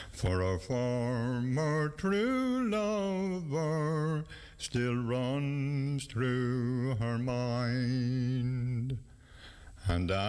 For a former true lover still runs through her mind. And